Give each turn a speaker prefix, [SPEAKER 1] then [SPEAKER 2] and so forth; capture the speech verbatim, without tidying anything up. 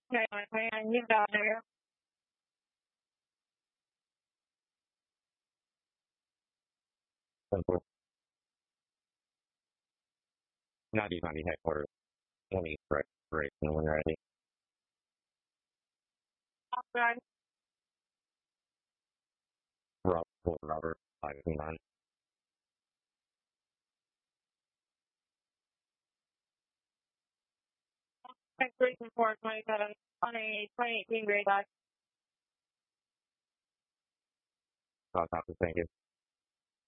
[SPEAKER 1] Okay, my man, you down there.
[SPEAKER 2] Central. ninety ninety headquarters. twenty, right, right, and when ready.
[SPEAKER 1] Okay.
[SPEAKER 2] Rob, Robert, five two nine.
[SPEAKER 1] Thanks for four twenty-seven on a twenty eighteen grade bus.
[SPEAKER 2] I'll talk to thank you.